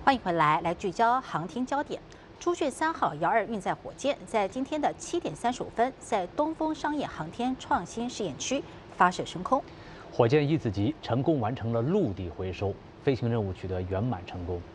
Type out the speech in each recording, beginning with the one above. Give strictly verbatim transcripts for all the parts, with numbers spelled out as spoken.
欢迎回来，来聚焦航天焦点。朱雀三号遥二运载火箭在今天的七点三十五分，在东风商业航天创新试验区发射升空。 火箭一子级成功完成了陆地回收，飞行任务取得圆满成功。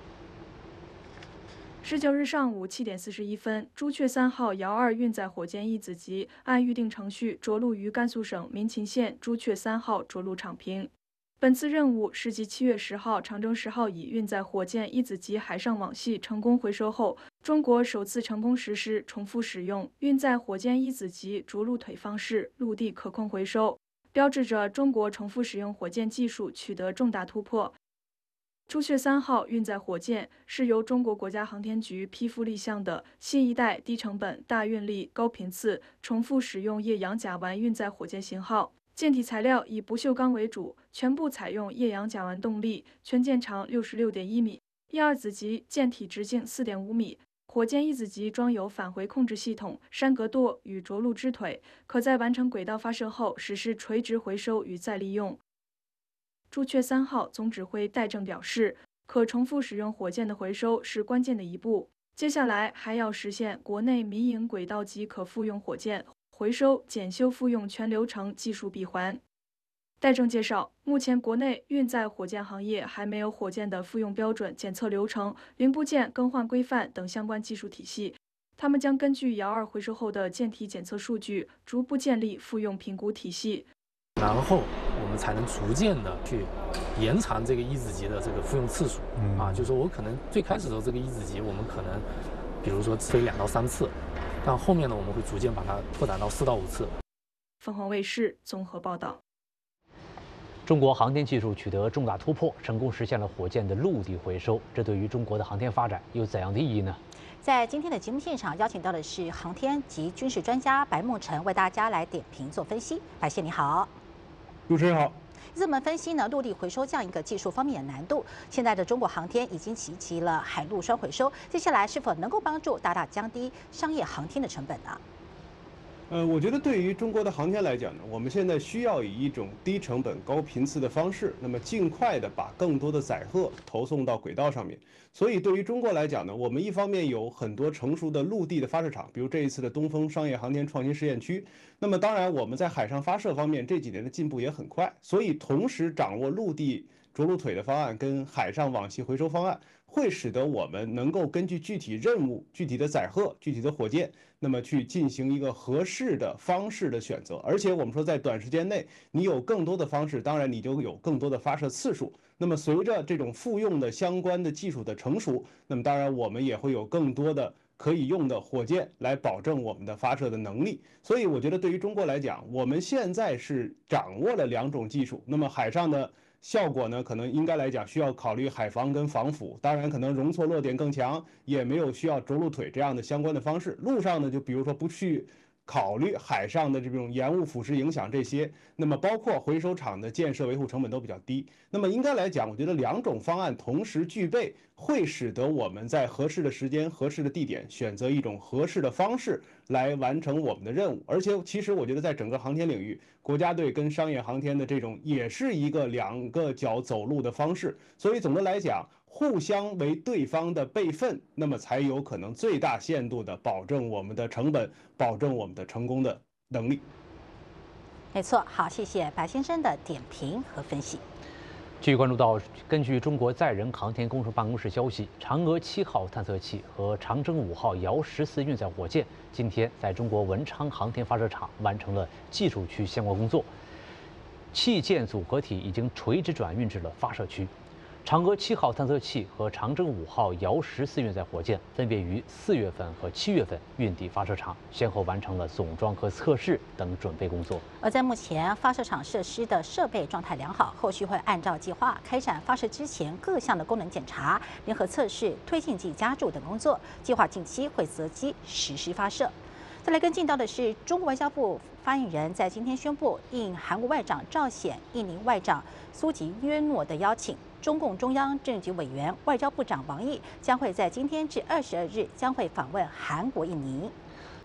十九日上午七点四十一分，朱雀三号遥二运载火箭一子级按预定程序着陆于甘肃省民勤县朱雀三号着陆场坪。本次任务是继七月十号长征十号乙运载火箭一子级海上网系成功回收后，中国首次成功实施重复使用运载火箭一子级着陆腿方式陆地可控回收，标志着中国重复使用火箭技术取得重大突破。朱雀三号运载火箭是由中国国家航天局批复立项的新一代低成本、大运力、高频次重复使用液氧甲烷运载火箭型号。舰体材料以不锈钢为主，全部采用液氧甲烷动力，全舰长六十六点一米。一二子级舰体直径四点五米。火箭一子级装有返回控制系统、山格舵与着陆支腿，可在完成轨道发射后实施垂直回收与再利用。朱雀三号总指挥戴正表示，可重复使用火箭的回收是关键的一步，接下来还要实现国内民营轨道级可复用火箭回收、检修、复用全流程技术闭环。戴正介绍，目前国内运载火箭行业还没有火箭的复用标准、检测流程、零部件更换规范等相关技术体系。他们将根据遥二回收后的舰体检测数据，逐步建立复用评估体系， 然后我们才能逐渐的去延长这个一子级的这个复用次数。嗯、啊，就是说我可能最开始的时候这个一子级，我们可能比如说飞两到三次。但后面呢，我们会逐渐把它扩展到四到五次。 凤凰卫视综合报道。 中国航天技术取得重大突破，成功实现了火箭的陆地回收，这对于中国的航天发展有怎样的意义呢？ 在今天的节目现场，邀请到的是航天及军事专家白慕辰，为大家来点评做分析。白先你好， 主持人好。 这么分析呢，陆地回收这样一个技术方面的难度，现在的中国航天已经集齐了海陆双回收，接下来是否能够帮助大大降低商业航天的成本呢？ 呃，我觉得对于中国的航天来讲呢，我们现在需要以一种低成本、高频次的方式，那么尽快的把更多的载荷投送到轨道上面。所以对于中国来讲呢，我们一方面有很多成熟的陆地的发射场，比如这一次的东风商业航天创新试验区。那么当然我们在海上发射方面这几年的进步也很快，所以同时掌握陆地着陆腿的方案跟海上网系回收方案，会使得我们能够根据具体任务、具体的载荷、具体的火箭，那么去进行一个合适的方式的选择。而且我们说在短时间内，你有更多的方式，当然你就有更多的发射次数。那么随着这种复用的相关的技术的成熟，那么当然我们也会有更多的可以用的火箭来保证我们的发射的能力。所以我觉得对于中国来讲，我们现在是掌握了两种技术，那么海上的效果呢，可能应该来讲需要考虑海防跟防腐，当然可能容错落点更强，也没有需要着陆腿这样的相关的方式。陆上呢，就比如说不去考虑海上的这种盐雾腐蚀影响这些，那么包括回收厂的建设维护成本都比较低。那么应该来讲，我觉得两种方案同时具备，会使得我们在合适的时间、合适的地点选择一种合适的方式来完成我们的任务。而且其实我觉得在整个航天领域，国家队跟商业航天的这种也是一个两个脚走路的方式。所以总的来讲，互相为对方的备份，那么才有可能最大限度的保证我们的成本，保证我们的成功的能力。 没错，好，谢谢白先生的点评和分析。 继续关注到，根据中国载人航天工程办公室消息，嫦娥七号探测器和长征五号遥十四运载火箭今天在中国文昌航天发射场完成了技术区相关工作，器件组合体已经垂直转运至了发射区。嫦娥七号探测器和长征五号遥十四运载火箭分别于四月份和七月份运抵发射场，先后完成了总装和测试等准备工作。 而在目前发射场设施的设备状态良好，后续会按照计划开展发射之前各项的功能检查、联合测试、推进剂加注等工作，计划近期会择机实施发射。再来跟进到的是，中国外交部发言人在今天宣布，应韩国外长赵显、印尼外长苏吉约诺的邀请，中共中央政治局委员、外交部长王毅将会在今天至二十二日将会访问韩国、印尼。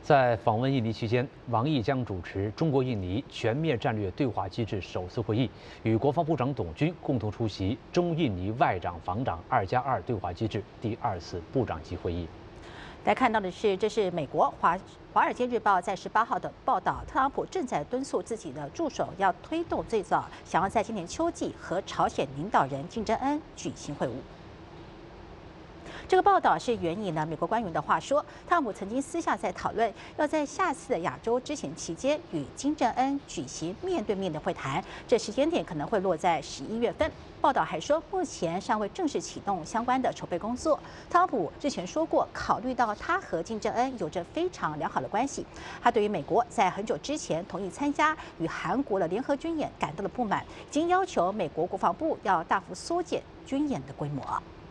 在访问印尼期间，王毅将主持中国印尼全面战略对话机制首次会议，与国防部长董军共同出席中印尼外长防长二加二对话机制第二次部长级会议。 来看到的是，这是美国华华尔街日报在十八号的报道，特朗普正在敦促自己的助手要推动最早想要在今年秋季和朝鲜领导人金正恩举行会晤。这个报道是援引了美国官员的话说，特朗普曾经私下在讨论要在下次的亚洲之前期间与金正恩举行面对面的会谈，这时间点可能会落在十一月份。报道还说，目前尚未正式启动相关的筹备工作。特朗普之前说过，考虑到他和金正恩有着非常良好的关系，他对于美国在很久之前同意参加与韩国的联合军演感到了不满，已经要求美国国防部要大幅缩减军演的规模。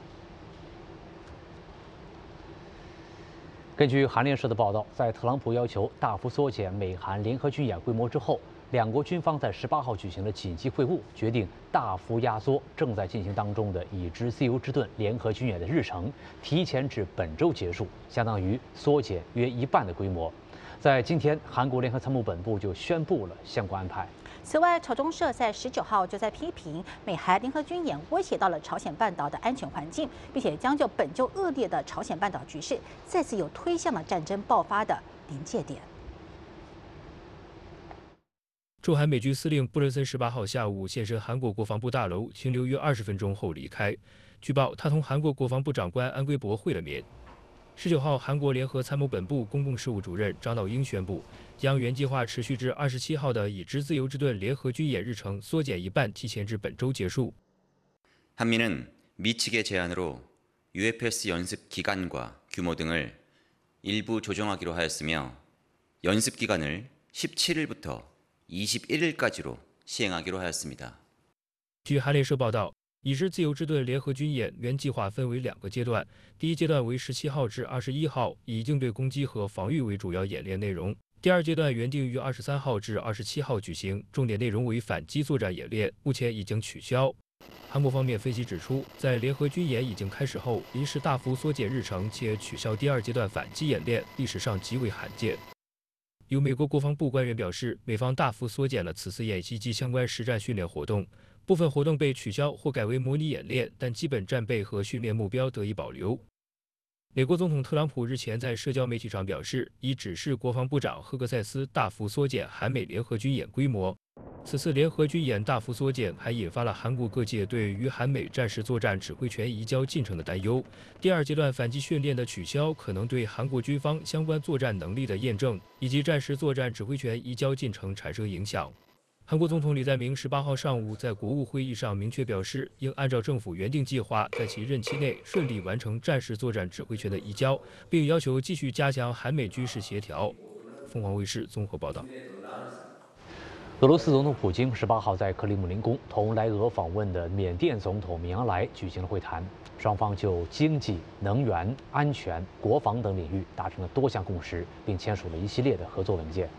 根据韩联社的报道，在特朗普要求大幅缩减美韩联合军演规模之后，两国军方在十八号举行了紧急会晤，决定大幅压缩正在进行当中的已知自由之盾联合军演的日程，提前至本周结束，相当于缩减约一半的规模。在今天，韩国联合参谋本部就宣布了相关安排。 此外，朝中社在十九号就在批评美韩联合军演威胁到了朝鲜半岛的安全环境，并且将就本就恶劣的朝鲜半岛局势再次有推向了战争爆发的临界点。 驻韩美军司令布伦森十八号下午现身韩国国防部大楼，停留约二十分钟后离开。据报，他同韩国国防部长官安圭博会了面。十九号，韩国联合参谋本部公共事务主任张道英宣布，将原计划持续至二十七号的已知自由之盾联合军演日程缩减一半，提前至本周结束。 한미는 미 측의 제안으로 유에프에스 연습 기간과 규모 등을 일부 조정하기로 하였으며 연습 기간을 십칠 일부터 이십일 일까지로 시행하기로 하였습니다. 据韩联社报道，已知自由之盾联合军演原计划分为两个阶段，第一阶段为十七号至二十一号，以应对攻击和防御为主要演练内容。第二阶段原定于二十三号至二十七号举行，重点内容为反击作战演练，目前已经取消。韩国方面分析指出，在联合军演已经开始后，临时大幅缩减日程且取消第二阶段反击演练，历史上极为罕见。有美国国防部官员表示，美方大幅缩减了此次演习及相关实战训练活动，部分活动被取消或改为模拟演练，但基本战备和训练目标得以保留。美国总统特朗普日前在社交媒体上表示，已指示国防部长赫格塞斯大幅缩减韩美联合军演规模。此次联合军演大幅缩减，还引发了韩国各界对于韩美战时作战指挥权移交进程的担忧。第二阶段反击训练的取消，可能对韩国军方相关作战能力的验证以及战时作战指挥权移交进程产生影响。韩国总统李在明十八号上午在国务会议上明确表示，应按照政府原定计划，在其任期内顺利完成战时作战指挥权的移交，并要求继续加强韩美军事协调。凤凰卫视综合报道。 俄罗斯总统普京十八号在克里姆林宫同来俄访问的缅甸总统敏昂莱举行了会谈，双方就经济、能源、安全、国防等领域达成了多项共识，并签署了一系列的合作文件。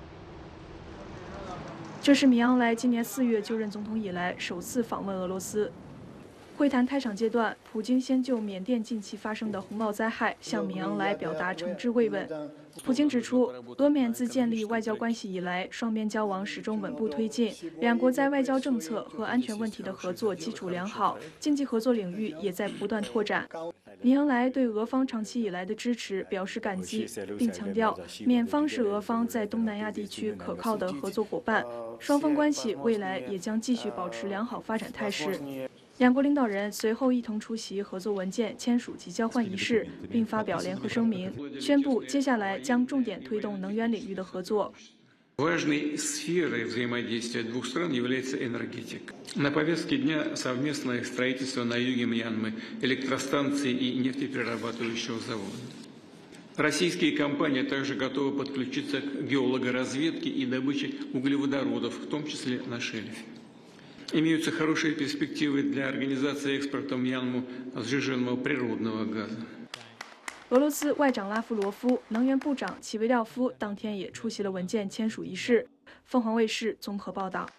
这是敏昂莱今年四月就任总统以来首次访问俄罗斯。会谈开场阶段，普京先就缅甸近期发生的洪涝灾害向敏昂莱表达诚挚慰问。普京指出，俄缅自建立外交关系以来，双边交往始终稳步推进，两国在外交政策和安全问题的合作基础良好，经济合作领域也在不断拓展。敏昂莱对俄方长期以来的支持表示感激，并强调缅方是俄方在东南亚地区可靠的合作伙伴，双方关系未来也将继续保持良好发展态势。两国领导人随后一同出席合作文件签署及交换仪式，并发表联合声明，宣布接下来将重点推动能源领域的合作。 Важной сферой взаимодействия двух стран является энергетика. На повестке дня совместное строительство на юге Мьянмы электростанции и нефтеперерабатывающего завода. Российские компании также готовы подключиться к геологоразведке и добыче углеводородов, в том числе на шельфе. Имеются хорошие перспективы для организации экспорта в Мьянму сжиженного природного газа. 俄罗斯外长拉夫罗夫、能源部长齐维廖夫当天也出席了文件签署仪式。凤凰卫视综合报道。